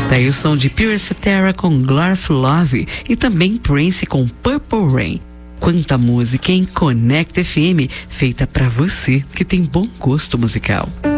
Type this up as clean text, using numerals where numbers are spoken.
Daí o som de Pure Cetera com Glorf Love e também Prince com Purple Rain. Quanta música em Conecta FM, feita pra você que tem bom gosto musical.